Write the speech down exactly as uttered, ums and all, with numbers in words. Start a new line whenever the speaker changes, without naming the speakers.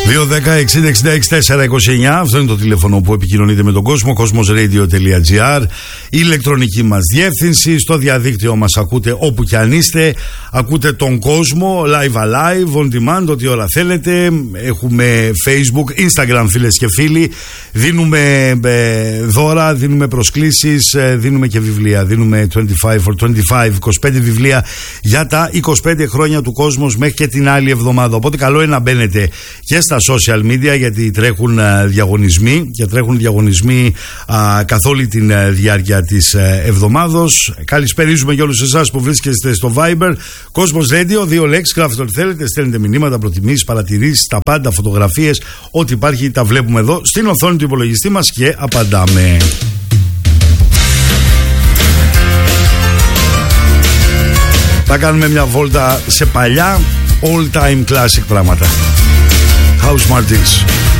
δύο δέκα εξήντα εξήντα έξι τετρακόσια είκοσι εννιά. Αυτό είναι το τηλέφωνο που επικοινωνείτε με τον κόσμο. κοσμοσradio τελεία gr. Η ηλεκτρονική μας διεύθυνση. Στο διαδίκτυο μας ακούτε όπου κι αν είστε. Ακούτε τον κόσμο live alive, on demand, ό,τι ώρα θέλετε. Έχουμε Facebook, Instagram, φίλες και φίλοι. Δίνουμε ε, δώρα, δίνουμε προσκλήσεις, ε, δίνουμε και βιβλία. Δίνουμε είκοσι πέντε for είκοσι πέντε, είκοσι πέντε βιβλία για τα είκοσι πέντε χρόνια του κόσμος μέχρι και την άλλη εβδομάδα. Οπότε καλό είναι να μπαίνετε και στα social media, γιατί τρέχουν α, διαγωνισμοί και τρέχουν διαγωνισμοί α, καθ' όλη τη διάρκεια της α, εβδομάδος. Καλησπερίζουμε για όλους εσάς που βρίσκεστε στο Viber. Κόσμος Radio, δύο λέξεις, γράφετε ό,τι θέλετε, στέλνετε μηνύματα, προτιμήσεις, παρατηρήσεις, τα πάντα, φωτογραφίες, ό,τι υπάρχει τα βλέπουμε εδώ στην οθόνη του υπολογιστή μας και απαντάμε. Θα κάνουμε μια βόλτα σε παλιά all time classic πράγματα. How smart is.